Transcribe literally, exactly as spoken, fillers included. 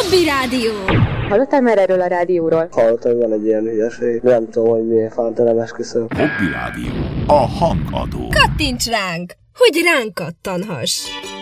Hobby Rádió! Hallottál már erről a rádióról? Hallottam, hogy van egy ilyen hülyeség. Nem tudom, hogy milyen fántelem esküszöm. Hobby Rádió. A hangadó. Kattints ránk, hogy ránk kattanhass!